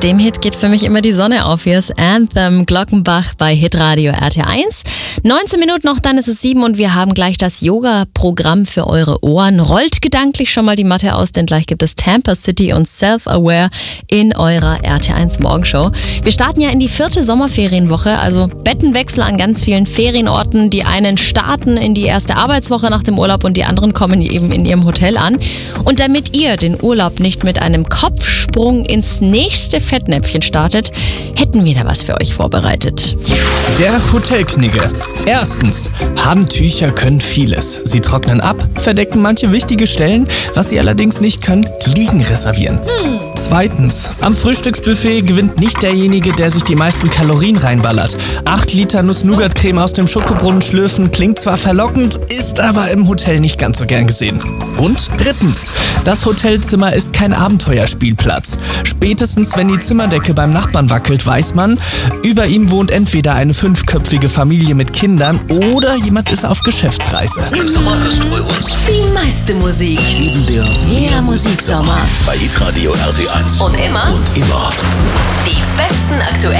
Mit dem Hit geht für mich immer die Sonne auf. Hier ist Anthem Glockenbach bei Hitradio RT1. 19 Minuten noch, dann ist es 7 und wir haben gleich das Yoga-Programm für eure Ohren. Rollt gedanklich schon mal die Matte aus, denn gleich gibt es Tampa City und Self-Aware in eurer RT1 Morgenshow. Wir starten ja in die 4. Sommerferienwoche, also Bettenwechsel an ganz vielen Ferienorten. Die einen starten in die erste Arbeitswoche nach dem Urlaub und die anderen kommen eben in ihrem Hotel an. Und damit ihr den Urlaub nicht mit einem Kopfsprung ins nächste Fettnäpfchen startet, hätten wir da was für euch vorbereitet. Der Hotelknigge. Erstens, Handtücher können vieles. Sie trocknen ab, verdecken manche wichtige Stellen. Was sie allerdings nicht können, Liegen reservieren. Zweitens, am Frühstücksbuffet gewinnt nicht derjenige, der sich die meisten Kalorien reinballert. 8 Liter Nuss-Nougat-Creme aus dem Schokobrunnen schlürfen klingt zwar verlockend, ist aber im Hotel nicht ganz so gern gesehen. Und drittens, das Hotelzimmer ist kein Abenteuerspielplatz. Spätestens, wenn die Zimmerdecke beim Nachbarn wackelt, weiß man, über ihm wohnt entweder eine 5-köpfige Familie mit Kindern oder jemand ist auf Geschäftsreise. Im Sommer hörst du bei uns Die meiste Musik. neben der Der Musiksommer. bei Hitradio RT1. Und immer Und immer. die besten aktuellen